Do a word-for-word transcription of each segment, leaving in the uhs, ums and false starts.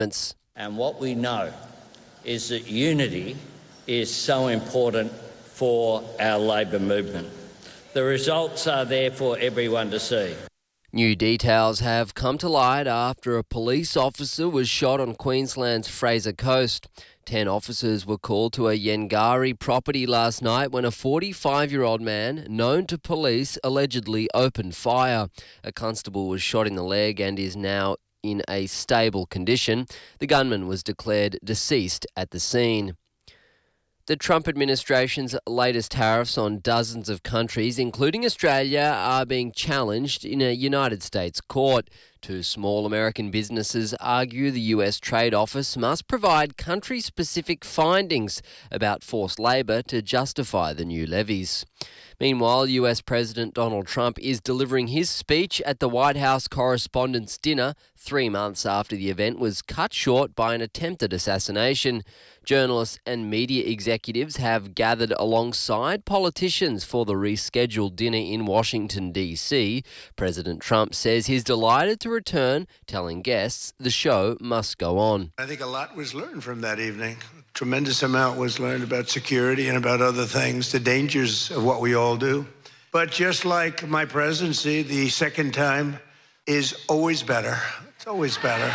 And what we know is that unity is so important for our Labor movement. The results are there for everyone to see. New details have come to light after a police officer was shot on Queensland's Fraser Coast. Ten officers were called to a Yengari property last night when a forty-five-year-old man, known to police, allegedly opened fire. A constable was shot in the leg and is now in a stable condition. The gunman was declared deceased at the scene. The Trump administration's latest tariffs on dozens of countries, including Australia, are being challenged in a United States court. Two small American businesses argue the U S Trade Office must provide country-specific findings about forced labour to justify the new levies. Meanwhile, U S President Donald Trump is delivering his speech at the White House Correspondents' Dinner three months after the event was cut short by an attempted assassination. Journalists and media executives have gathered alongside politicians for the rescheduled dinner in Washington, D C. President Trump says he's delighted to return, telling guests the show must go on. I think a lot was learned from that evening. A tremendous amount was learned about security and about other things, the dangers of what we all do. But just like my presidency, the second time is always better. It's always better.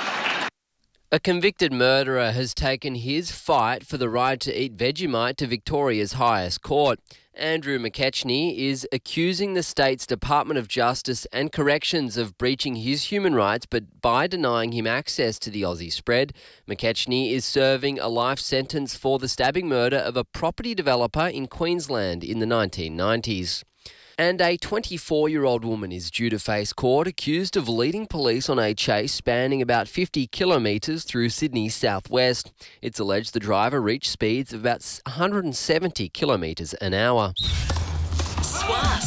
A convicted murderer has taken his fight for the right to eat Vegemite to Victoria's highest court. Andrew McKechnie is accusing the state's Department of Justice and Corrections of breaching his human rights, but by denying him access to the Aussie spread. McKechnie is serving a life sentence for the stabbing murder of a property developer in Queensland in the nineteen nineties. And a twenty-four-year-old woman is due to face court accused of leading police on a chase spanning about fifty kilometres through Sydney's southwest. It's alleged the driver reached speeds of about one hundred seventy kilometres an hour. S W A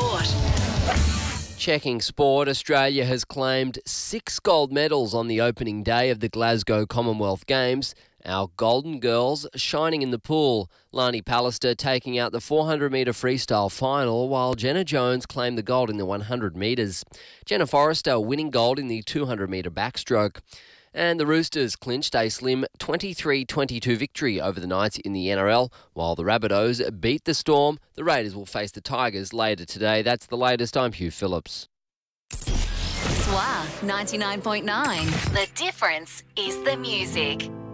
Sport. Checking sport, Australia has claimed six gold medals on the opening day of the Glasgow Commonwealth Games. Our Golden Girls shining in the pool. Lani Pallister taking out the four hundred metre freestyle final, while Jenna Jones claimed the gold in the one hundred metres. Jenna Forrester winning gold in the two hundred metre backstroke. And the Roosters clinched a slim twenty-three twenty-two victory over the Knights in the N R L, while the Rabbitohs beat the Storm. The Raiders will face the Tigers later today. That's the latest. I'm Hugh Phillips. S W A ninety-nine point nine. The difference is the music.